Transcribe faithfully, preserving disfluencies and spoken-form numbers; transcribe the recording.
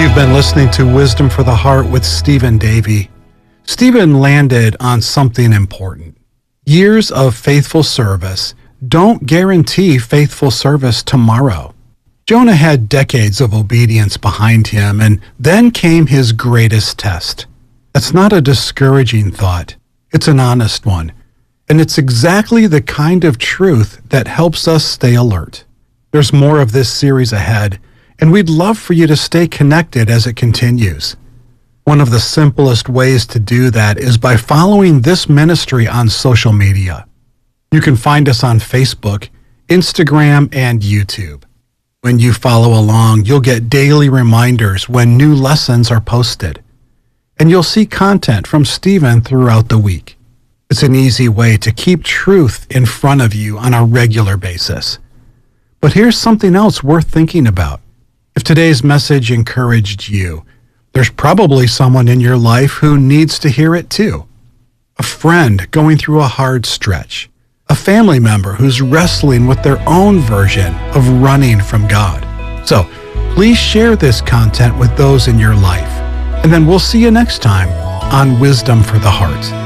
You've been listening to Wisdom for the Heart with Stephen Davey. Stephen landed on something important. Years of faithful service don't guarantee faithful service tomorrow. Jonah had decades of obedience behind him, and then came his greatest test. That's not a discouraging thought. It's an honest one. And it's exactly the kind of truth that helps us stay alert. There's more of this series ahead, and we'd love for you to stay connected as it continues. One of the simplest ways to do that is by following this ministry on social media. You can find us on Facebook, Instagram, and YouTube. When you follow along, you'll get daily reminders when new lessons are posted. And you'll see content from Stephen throughout the week. It's an easy way to keep truth in front of you on a regular basis. But here's something else worth thinking about. If today's message encouraged you, there's probably someone in your life who needs to hear it too. A friend going through a hard stretch. A family member who's wrestling with their own version of running from God. So please share this content with those in your life. And then we'll see you next time on Wisdom for the Heart.